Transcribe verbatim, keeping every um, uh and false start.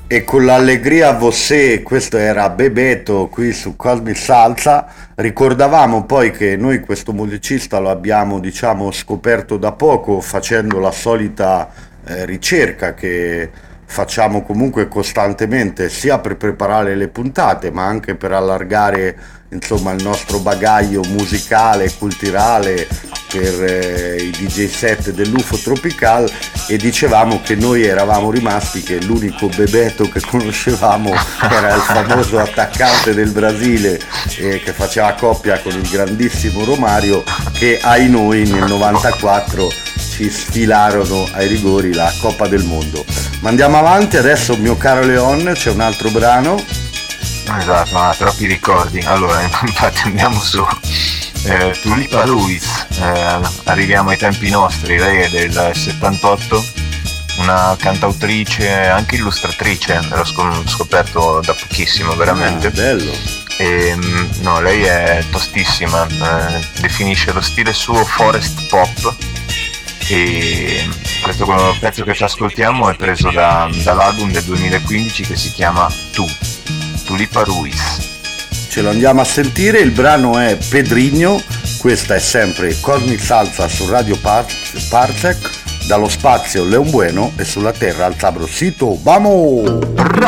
E con l'allegria a você, questo era Bebeto qui su Cosmic Salsa. Ricordavamo poi che noi questo musicista lo abbiamo, diciamo, scoperto da poco facendo la solita eh, ricerca che facciamo comunque costantemente, sia per preparare le puntate, ma anche per allargare, insomma, il nostro bagaglio musicale e culturale per eh, i D J set dell'U F O Tropical, e dicevamo che noi eravamo rimasti che l'unico Bebeto che conoscevamo era il famoso attaccante del Brasile eh, che faceva coppia con il grandissimo Romario, che ai noi nel novantaquattro ci sfilarono ai rigori la Coppa del Mondo. Ma andiamo avanti, adesso mio caro Leon c'è un altro brano. Esatto, ma troppi ricordi. Allora, infatti andiamo su eh, Tulipa Ruiz, eh, arriviamo ai tempi nostri. Lei è del settantotto, una cantautrice, anche illustratrice, l'ho scoperto da pochissimo veramente. Ah, bello. E, no, lei è tostissima, eh, definisce lo stile suo forest pop, e questo pezzo che ci ascoltiamo è preso da, dall'album del duemilaquindici che si chiama Tu, Tulipa Ruiz. Ce lo andiamo a sentire, il brano è Pedrigno, questa è sempre Cosmic Salsa su Radio Parsec, dallo spazio Leon Bueno e sulla terra al Sabrosito, vamos!